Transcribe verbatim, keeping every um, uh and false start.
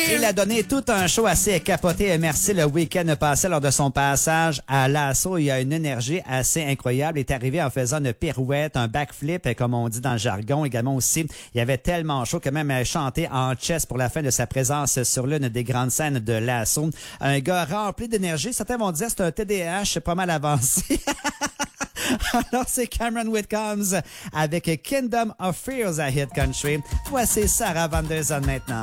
Il a donné tout un show assez capoté. Merci le week-end passé lors de son passage à l'assaut. Il a une énergie assez incroyable. Il est arrivé en faisant une pirouette, un backflip, comme on dit dans le jargon. Également aussi, il avait tellement chaud que même chanté en chest pour la fin de sa présence sur l'une des grandes scènes de l'assaut. Un gars rempli d'énergie. Certains vont dire que c'est un T D A H pas mal avancé. Alors, c'est Cameron Whitcombs avec Kingdom of Fears à Hit Country. Voici Sarah Vanderzon maintenant.